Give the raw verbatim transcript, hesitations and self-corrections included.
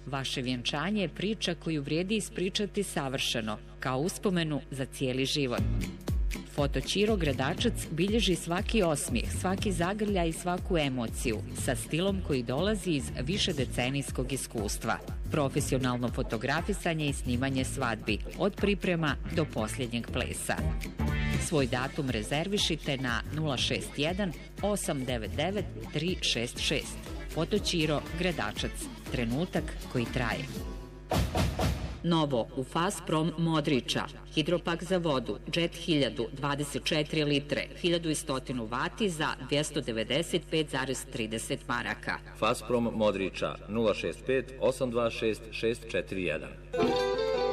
Vaše vjenčanje je priča koju vrijedi ispričati savršeno, kao uspomenu za cijeli život. Foto Ćiro Gradačac bilježi svaki osmijeh, svaki zagrljaj i svaku emociju, sa stilom koji dolazi iz višedecenijskog iskustva. Profesionalno fotografisanje i snimanje svadbi, od priprema do posljednjeg plesa. Svoj datum rezervišite na nula šest jedan osam devet devet tri šest šest. Foto Ćiro Gradačac. Trenutak koji traje. Novo u Fazprom Modriča. Hidropak za vodu, Jet hiljadu, dvadeset četiri litre, hiljadu sto vati za dvjesto devedeset pet zarez trideset maraka. Fazprom Modriča nula šest pet osam dva šest šest četiri jedan.